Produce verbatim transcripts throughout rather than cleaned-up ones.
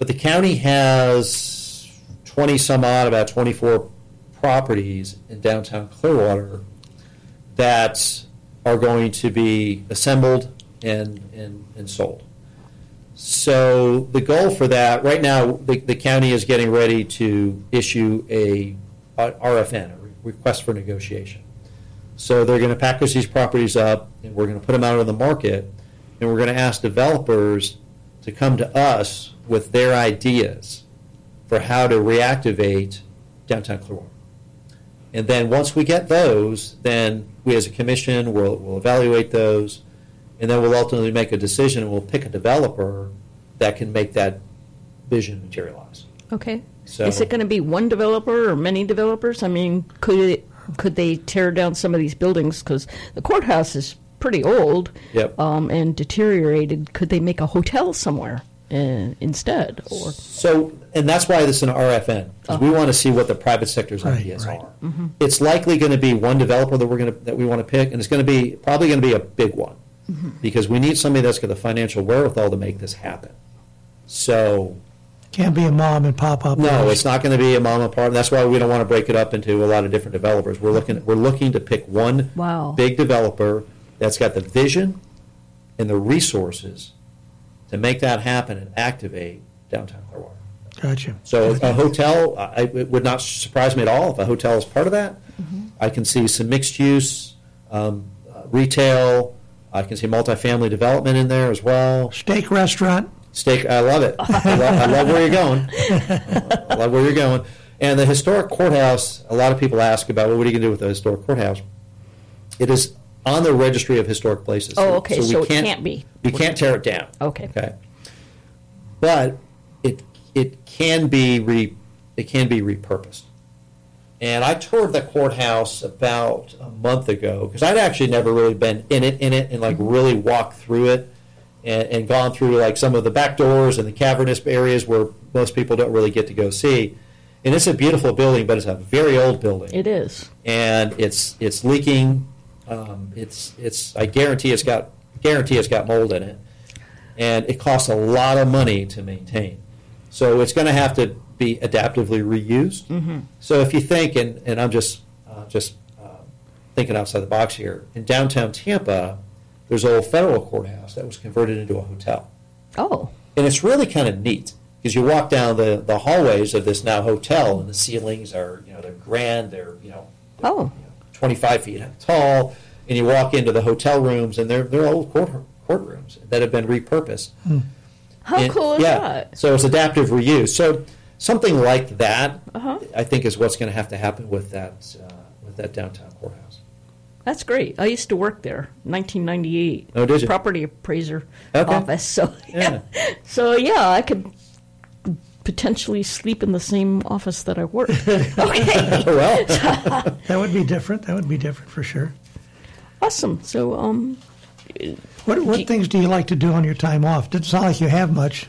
But the county has twenty some odd, about twenty-four properties in downtown Clearwater that are going to be assembled and, and, and sold. So the goal for that, right now, the, the county is getting ready to issue a, a R F N, a request for negotiation. So they're going to package these properties up, and we're going to put them out on the market, and we're going to ask developers to come to us with their ideas for how to reactivate downtown Clearwater. And then once we get those, then we as a commission will will evaluate those, and then we'll ultimately make a decision, and we'll pick a developer that can make that vision materialize. Okay. So, is it going to be one developer or many developers? I mean, could it, could they tear down some of these buildings? Because the courthouse is pretty old yep. um, and deteriorated. Could they make a hotel somewhere uh, instead? Or So, and that's why this is an R F N, because Uh-huh. we want to see what the private sector's Right, ideas right. are. Mm-hmm. It's likely going to be one developer that we're going to that we want to pick, and it's going to be probably going to be a big one, Mm-hmm. because we need somebody that's got the financial wherewithal to make this happen. So, Can't be a mom and pop up. no, it's not going to be a mom and pop. And that's why we don't want to break it up into a lot of different developers. We're looking we're looking to pick one Wow. big developer that's got the vision and the resources to make that happen and activate downtown Clearwater. Gotcha. So a hotel, I, it would not surprise me at all if a hotel is part of that. Mm-hmm. I can see some mixed use, um, uh, retail. I can see multifamily development in there as well. Steak restaurant. Steak, I love it. I love, I love where you're going. I love where you're going. And the historic courthouse, a lot of people ask about, well, what are you going to do with the historic courthouse? It is on the registry of historic places. Oh, okay, so we it can't be. We can't tear it down. Okay. Okay. But it it can be re, it can be repurposed. And I toured the courthouse about a month ago because I'd actually never really been in it in it and like really walked through it and, and gone through like some of the back doors and the cavernous areas where most people don't really get to go see. And it's a beautiful building, but it's a very old building. It is. And it's it's leaking. Um, it's it's I guarantee it's got guarantee it's got mold in it, and it costs a lot of money to maintain. So it's going to have to be adaptively reused. Mm-hmm. So if you think, and, and I'm just uh, just uh, thinking outside the box here, in downtown Tampa, there's an old federal courthouse that was converted into a hotel, Oh. and it's really kind of neat because you walk down the, the hallways of this now hotel, and the ceilings are you know they're grand, they're you know, they're, Oh. you know twenty-five feet tall, and you walk into the hotel rooms, and they're they're old court, courtrooms that have been repurposed. How And- cool is yeah, that? So it's adaptive reuse. So something like that, Uh-huh. I think, is what's going to have to happen with that uh, with that downtown courthouse. That's great. I used to work there, nineteen ninety-eight. Oh, did you? Property appraiser Okay. office. So Yeah. so yeah, I could potentially sleep in the same office that I work. Okay. Well, That would be different. That would be different for sure. Awesome. So um What what things do you like to do on your time off? Doesn't sound like you have much.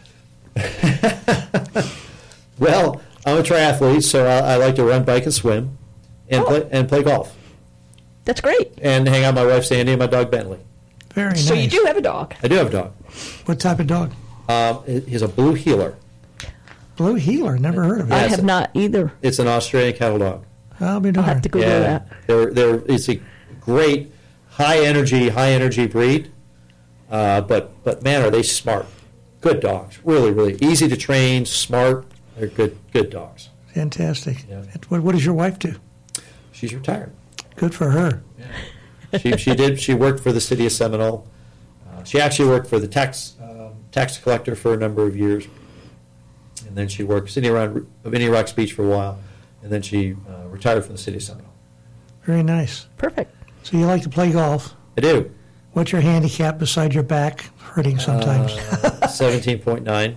well, I'm a triathlete, so I, I like to run, bike, and swim, and Oh. play and play golf, that's great. and hang out with my wife Sandy and my dog Bentley. Very So nice. you do have a dog. I do have a dog. What type of dog? Um, he- he's a blue heeler. Blue heeler. Never heard of it. I Yes. have not either. It's an Australian cattle dog. I'll be I'll darned. have to Google that. they're they're it's a great high energy high energy breed, uh, but but man, are they smart? Good dogs, really really easy to train, smart. They're good good dogs. Fantastic. Yeah. What, what does your wife do? She's retired. Good for her. She she did she worked for the city of Seminole. Uh, she actually worked for the tax um, tax collector for a number of years, and then she worked sitting around Vinnie Rocks Beach for a while, and then she uh, retired from the city of Seminole. Very nice. Perfect. So you like to play golf. I do. What's your handicap beside your back hurting sometimes? Uh, Seventeen point nine.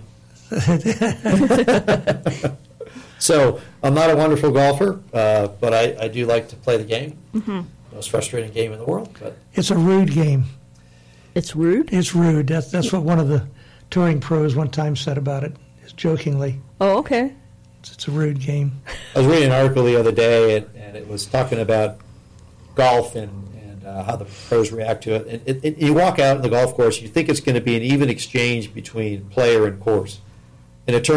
So I'm not a wonderful golfer, uh, but I, I do like to play the game. Mm-hmm. Most frustrating game in the world, but It's a rude game. It's rude. It's rude. That's that's what one of the touring pros one time said about it, just jokingly. Oh, okay. It's, it's a rude game. I was reading an article the other day, and, and it was talking about golf and, and uh, how the pros react to it. And it, it. You walk out on the golf course, you think it's going to be an even exchange between player and course, and it turns